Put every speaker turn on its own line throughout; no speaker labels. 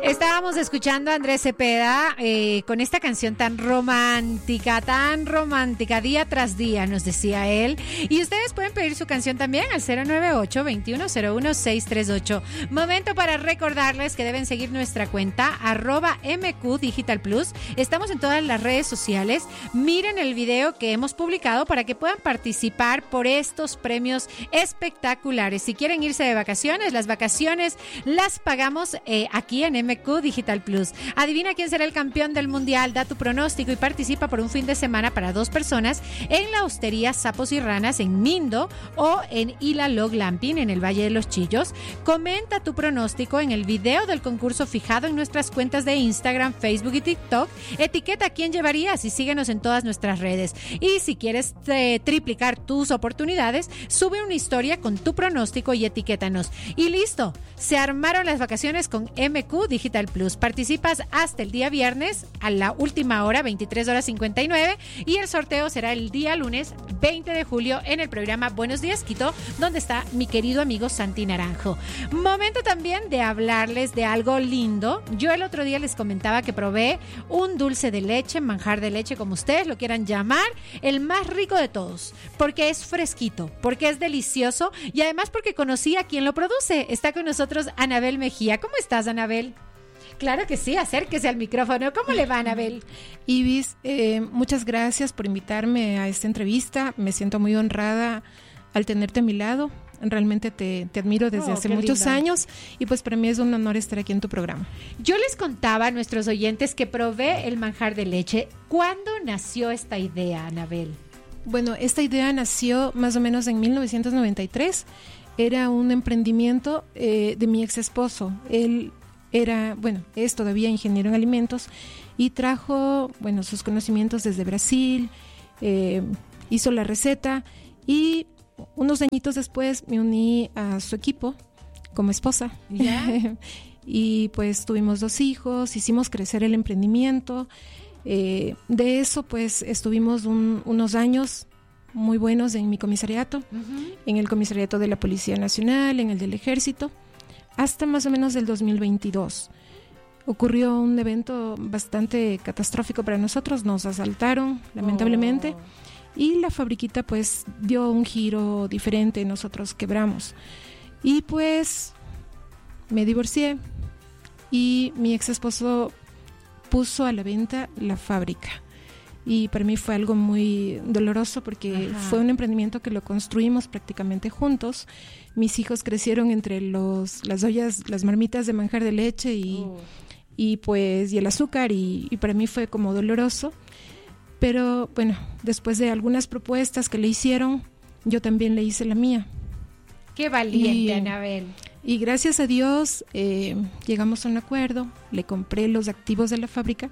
Estábamos escuchando a Andrés Cepeda con esta canción tan romántica, día tras día, nos decía él. Y ustedes pueden pedir su canción también al 098-2101-638. Momento para recordarles que deben seguir nuestra cuenta, @MQ Digital Plus. Estamos en todas las redes sociales. Miren el video que hemos publicado para que puedan participar por estos premios espectaculares. Si quieren irse de vacaciones, las vacaciones las pagamos aquí en MQ Digital Plus. Adivina quién será el campeón del mundial, da tu pronóstico y participa por un fin de semana para 2 personas en la hostería Sapos y Ranas en Mindo o en Ilalog Glamping en el Valle de los Chillos. Comenta tu pronóstico en el video del concurso fijado en nuestras cuentas de Instagram, Facebook y TikTok. Etiqueta a quién llevarías y síguenos en todas nuestras redes. Y si quieres triplicar tus oportunidades, sube una historia con tu pronóstico y etiquétanos. Y listo, se armaron las vacaciones con MQ Digital Plus. Participas hasta el día viernes a la última hora, 23:59, y el sorteo será el día lunes 20 de julio en el programa Buenos Días Quito, donde está mi querido amigo Santi Naranjo. Momento también de hablarles de algo lindo. Yo el otro día les comentaba que probé un dulce de leche, manjar de leche, como ustedes lo quieran llamar, el más rico de todos, porque es fresquito, porque es delicioso y además porque conocí a quien lo produce. Está con nosotros Anabel Mejía. ¿Cómo estás, Anabel? Claro que sí, acérquese al micrófono. ¿Cómo le va, Anabel?
Ibis, muchas gracias por invitarme a esta entrevista. Me siento muy honrada al tenerte a mi lado. Realmente te admiro desde hace muchos años y pues para mí es un honor estar aquí en tu programa.
Yo les contaba a nuestros oyentes que probé el manjar de leche. ¿Cuándo nació esta idea, Anabel?
Bueno, esta idea nació más o menos en 1993. Era un emprendimiento de mi ex esposo. Él es todavía ingeniero en alimentos y trajo, sus conocimientos desde Brasil, hizo la receta y unos añitos después me uní a su equipo como esposa.
¿Ya?
Y pues tuvimos 2 hijos, hicimos crecer el emprendimiento. De eso pues estuvimos unos años muy buenos en mi comisariato, en el comisariato de la Policía Nacional, en el del Ejército, hasta más o menos del 2022. Ocurrió un evento bastante catastrófico para nosotros, nos asaltaron lamentablemente y la fabriquita pues dio un giro diferente, nosotros quebramos y pues me divorcié y mi ex esposo puso a la venta la fábrica. Y para mí fue algo muy doloroso porque fue un emprendimiento que lo construimos prácticamente juntos. Mis hijos crecieron entre las ollas, las marmitas de manjar de leche y el azúcar y para mí fue como doloroso. Pero bueno, después de algunas propuestas que le hicieron, yo también le hice la mía.
¡Qué valiente, Anabel!
Y gracias a Dios llegamos a un acuerdo, le compré los activos de la fábrica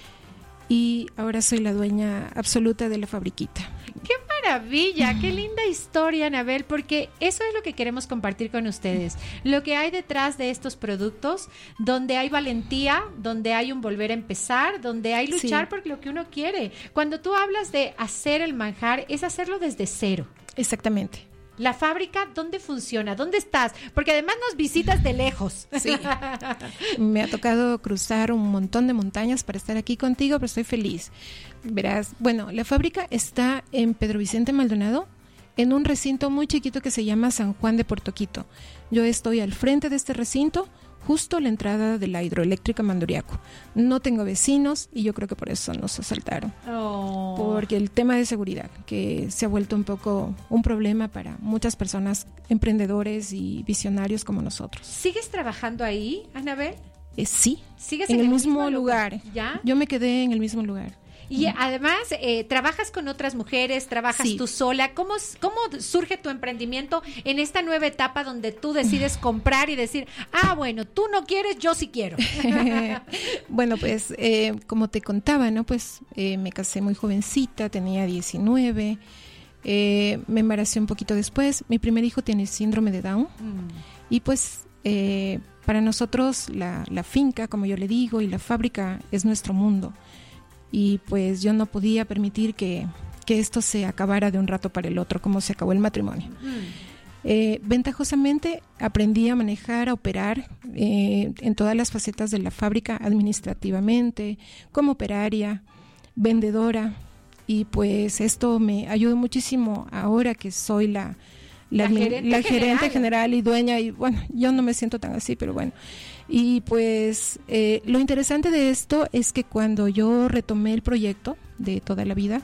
y ahora soy la dueña absoluta de la fabriquita.
¡Qué maravilla! ¡Qué linda historia, Anabel! Porque eso es lo que queremos compartir con ustedes. Lo que hay detrás de estos productos, donde hay valentía, donde hay un volver a empezar, donde hay luchar por lo que uno quiere. Cuando tú hablas de hacer el manjar, es hacerlo desde cero.
Exactamente.
La fábrica, ¿dónde funciona? ¿Dónde estás? Porque además nos visitas de lejos.
Sí. Me ha tocado cruzar un montón de montañas para estar aquí contigo, pero estoy feliz. Verás, la fábrica está en Pedro Vicente Maldonado, en un recinto muy chiquito que se llama San Juan de Portoquito. Yo estoy al frente de este recinto, justo a la entrada de la hidroeléctrica Manduriaco. No tengo vecinos y yo creo que por eso nos asaltaron. Porque el tema de seguridad, que se ha vuelto un poco un problema para muchas personas, emprendedores y visionarios como nosotros.
¿Sigues trabajando ahí, Anabel? Sí. ¿Sigues
en el mismo lugar?
¿Ya?
Yo me quedé en el mismo lugar.
Y además, trabajas con otras mujeres, trabajas tú sola. ¿Cómo surge tu emprendimiento en esta nueva etapa donde tú decides comprar y decir, tú no quieres, yo sí quiero?
Bueno, pues, como te contaba, ¿no? Pues me casé muy jovencita, tenía 19, me embaracé un poquito después. Mi primer hijo tiene síndrome de Down y pues para nosotros la finca, como yo le digo, y la fábrica es nuestro mundo. Y pues yo no podía permitir que esto se acabara de un rato para el otro, como se acabó el matrimonio. Ventajosamente aprendí a manejar, a operar en todas las facetas de la fábrica, administrativamente, como operaria, vendedora, y pues esto me ayudó muchísimo ahora que soy la gerente general y dueña, y bueno, yo no me siento tan así, pero bueno. Y pues lo interesante de esto es que cuando yo retomé el proyecto de toda la vida,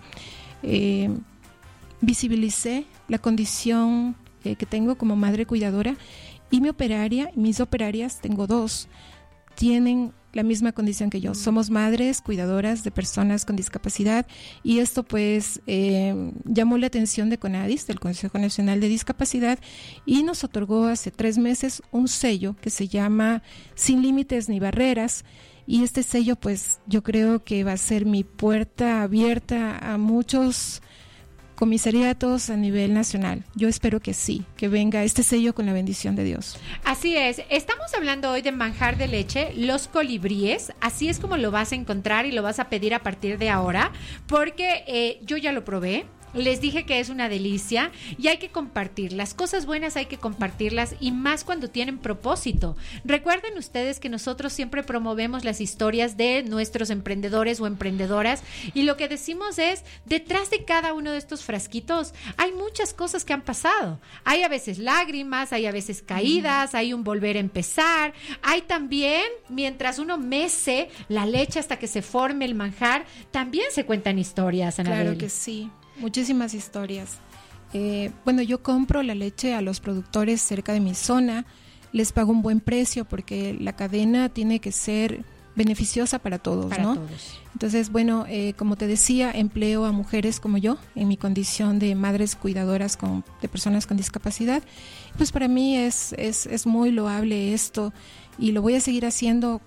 visibilicé la condición que tengo como madre cuidadora, y mis operarias, tengo 2, tienen la misma condición que yo. Somos madres cuidadoras de personas con discapacidad, y esto pues llamó la atención de CONADIS, del Consejo Nacional de Discapacidad, y nos otorgó hace 3 meses un sello que se llama Sin Límites ni Barreras. Y este sello pues yo creo que va a ser mi puerta abierta a muchos comisariatos a nivel nacional. Yo espero que sí, que venga este sello con la bendición de Dios.
Así es. Estamos hablando hoy de manjar de leche, los colibríes. Así es como lo vas a encontrar y lo vas a pedir a partir de ahora, porque yo ya lo probé. Les dije que es una delicia y hay que compartir. Las cosas buenas hay que compartirlas, y más cuando tienen propósito. Recuerden ustedes que nosotros siempre promovemos las historias de nuestros emprendedores o emprendedoras, y lo que decimos es, detrás de cada uno de estos frasquitos hay muchas cosas que han pasado. Hay a veces lágrimas, hay a veces caídas, hay un volver a empezar, hay también, mientras uno mece la leche hasta que se forme el manjar, también se cuentan historias, Anabel.
Claro que sí. Muchísimas historias. Bueno, yo compro la leche a los productores cerca de mi zona, les pago un buen precio porque la cadena tiene que ser beneficiosa para todos, ¿no? Todos. Entonces, bueno, como te decía, empleo a mujeres como yo en mi condición de madres cuidadoras de personas con discapacidad. Pues para mí es muy loable esto, y lo voy a seguir haciendo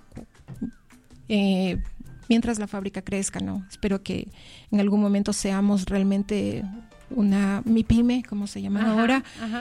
mientras la fábrica crezca, ¿no? Espero que en algún momento seamos realmente una MIPYME, como se llama ahora,